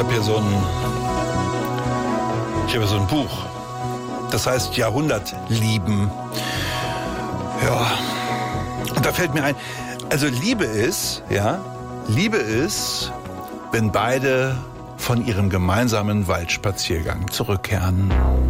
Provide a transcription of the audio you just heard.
Ich habe so ein Buch, das heißt Jahrhundertlieben. Ja, und da fällt mir ein, also Liebe ist, wenn beide von ihrem gemeinsamen Waldspaziergang zurückkehren.